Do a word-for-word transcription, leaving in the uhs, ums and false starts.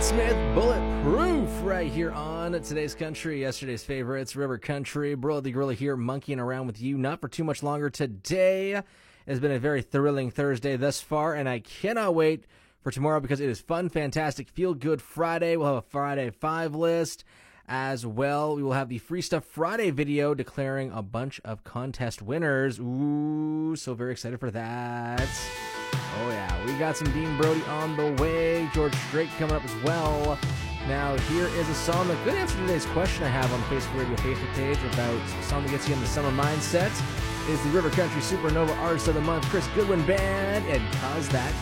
Smith, Bulletproof, right here on Today's Country, yesterday's favorites, River Country. Bro the Gorilla here, monkeying around with you, not for too much longer today. It has been a very thrilling Thursday thus far, and I cannot wait for tomorrow because it is fun, fantastic, feel-good Friday. We'll have a Friday Five list as well. We will have the Free Stuff Friday video declaring a bunch of contest winners. Ooh, so very excited for that. Oh yeah, we got some Dean Brody on the way. George Strait coming up as well. Now here is a song that could answer today's question I have on the Facebook Radio Facebook page about a song that gets you in the summer mindset. Is the River Country Supernova Artist of the Month, Chris Goodwin Band, and Cause That